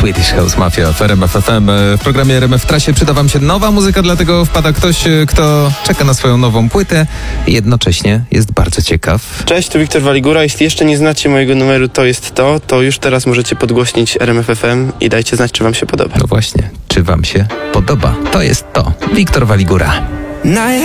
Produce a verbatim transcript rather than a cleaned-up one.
Swedish House Mafia w R M F F M. W programie R M F Trasie przyda wam się nowa muzyka, dlatego wpada ktoś, kto czeka na swoją nową płytę i jednocześnie jest bardzo ciekaw. Cześć, tu Wiktor Waligura. Jeśli jeszcze nie znacie mojego numeru To jest to, to już teraz możecie podgłośnić R M F F M i dajcie znać, czy wam się podoba. No właśnie, czy wam się podoba? To jest to. Wiktor Waligura.